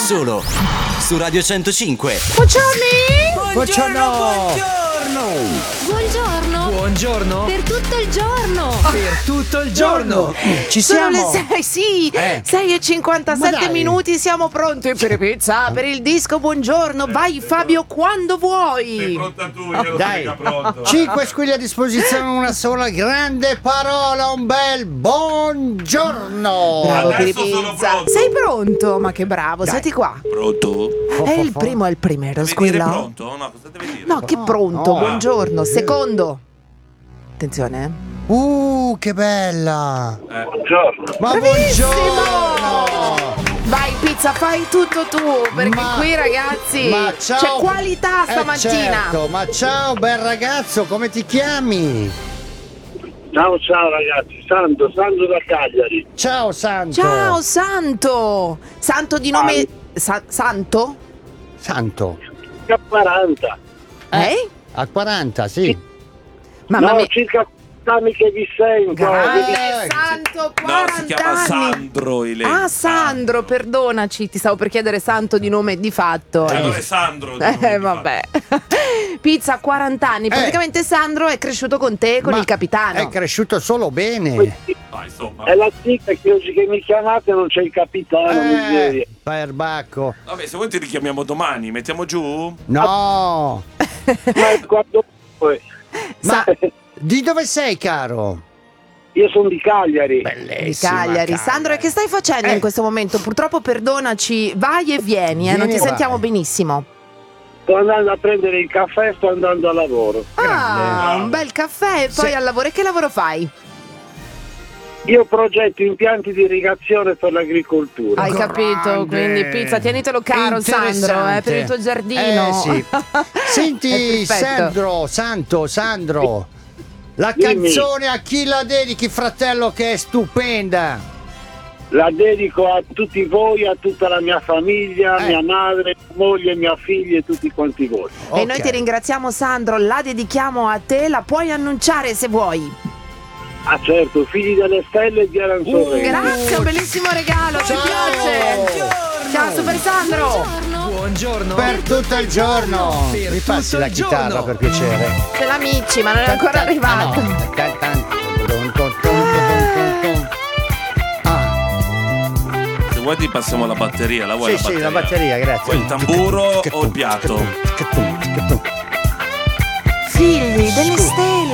solo su Radio 105. Buongiorno. Per tutto il giorno. Ci Sono siamo? le 6:57 minuti, siamo pronti per pizza, per il disco Buongiorno. Vai Fabio quando vuoi. Sei pronta tu, io lo Dai. so che è pronto. 5 squilli a disposizione, una sola grande parola, un bel buongiorno. Bravo Adesso per sono pizza. pronto. Sei pronto? Ma che bravo, senti qua. Pronto? È il primo al primero, Devi dire squilla. pronto? No, cosa deve dire? No, che pronto, No. buongiorno. Secondo. Attenzione. Che bella. Buongiorno. Ma Bravissimo! buongiorno. Vai pizza, fai tutto tu, perché Ma- qui ragazzi ma ciao. c'è qualità stamattina. Certo, ma ciao bel ragazzo, come ti chiami? Ciao ragazzi, Sandro da Cagliari. Ciao Santo. Ciao Santo. Santo di nome Santo? Santo. Circa 40. A 40, sì. Mamma No, mia. circa 40 anni che vi sento. Grande Eh, Santo, 40 No, si chiama anni. Sandro Ilene. Ah, Sandro, perdonaci, ti stavo per chiedere Santo di nome di fatto. Allora è Sandro. Vabbè. Pizza a 40 anni. Praticamente Sandro è cresciuto con te, con Ma il capitano. È cresciuto solo bene. Ah, insomma. È la zicca che oggi che mi chiamate non c'è il capitano, miseria. Perbacco. Vabbè, se vuoi ti richiamiamo domani, mettiamo giù? No. Ma quando poi. Ma di dove sei, caro? Io sono di Cagliari. Di Bellissima. Cagliari. Sandro, e che stai facendo in questo momento? Purtroppo, perdonaci, vai e vieni, non ti Vieni, sentiamo vai. benissimo. Sto andando a prendere il caffè, sto andando a lavoro. Ah, un bel caffè e poi Sì. al lavoro. E che lavoro fai? Io progetto impianti di irrigazione per l'agricoltura. Hai capito? Quindi pizza, tienitelo caro Sandro, per il tuo giardino. Sì. Senti, È perfetto. Sandro, la Dimmi. canzone a chi la dedichi, fratello, che è stupenda. La dedico a tutti voi, a tutta la mia famiglia, mia madre, mia moglie, mia figlia e tutti quanti voi. E noi ti ringraziamo Sandro, la dedichiamo a te, la puoi annunciare se vuoi. Ah certo, figli delle stelle e di Aranzone. Grazie, un bellissimo regalo, ci piace. Ciao Super Sandro. Buongiorno. Per tutto il giorno. Per Mi passi tutto la il chitarra giorno. per piacere. Ce l'amici, ma non è ancora arrivato. Se vuoi ti passiamo la batteria, la vuoi Sì, la sì, batteria? la batteria, grazie. Vuoi il tamburo o il piatto? Figli delle stelle.